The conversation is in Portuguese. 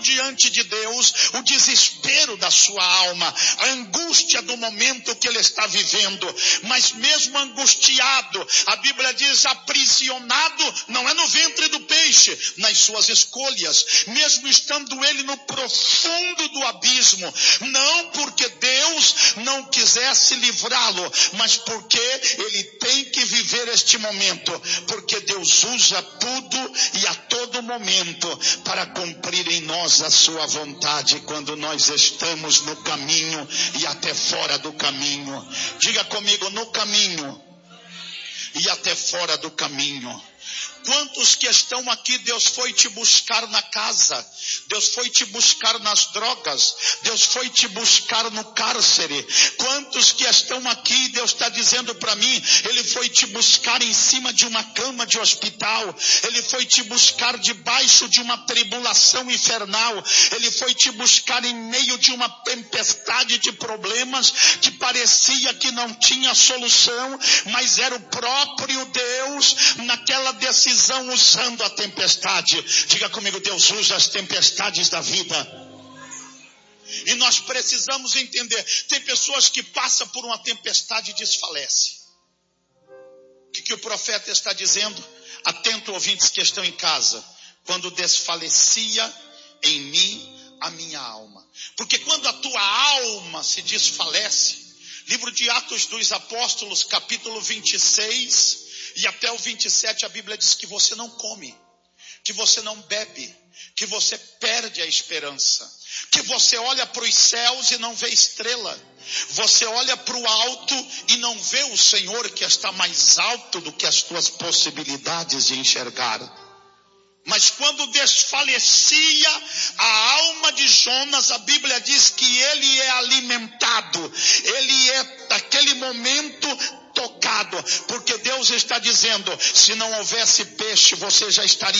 diante de Deus o desespero da sua alma, a angústia do momento que ele está vivendo. Mas mesmo angustiado, a Bíblia diz aprisionado, não é no ventre do peixe, nas suas escolhas, mesmo estando ele no profundo do abismo, não porque Deus não quisesse livrá-lo, mas porque ele tem que viver este momento, porque Deus usa tudo e a todo momento para cumprir em nós a sua vontade, quando nós estamos no caminho e até fora do caminho. Diga comigo, no caminho e até fora do caminho. Quantos que estão aqui, Deus foi te buscar na casa, Deus foi te buscar nas drogas, Deus foi te buscar no cárcere. Quantos que estão aqui, Deus está dizendo para mim, Ele foi te buscar em cima de uma cama de hospital, Ele foi te buscar debaixo de uma tribulação infernal, Ele foi te buscar em meio de uma tempestade de problemas que parecia que não tinha solução, mas era o próprio Deus naquela decisão usando a tempestade. Diga comigo, Deus usa as tempestades da vida. E nós precisamos entender, tem pessoas que passam por uma tempestade e desfalecem. O que o profeta está dizendo? Atento, ouvintes que estão em casa. Quando desfalecia em mim a minha alma. Porque quando a tua alma se desfalece, livro de Atos dos Apóstolos, capítulo 26 e até o 27, a Bíblia diz que você não come, que você não bebe, que você perde a esperança, que você olha para os céus e não vê estrela, você olha para o alto e não vê o Senhor que está mais alto do que as tuas possibilidades de enxergar. Mas quando desfalecia a alma de Jonas, a Bíblia diz que ele é alimentado, ele é naquele momento tocado, porque Deus está dizendo, se não houvesse peixe, você já estaria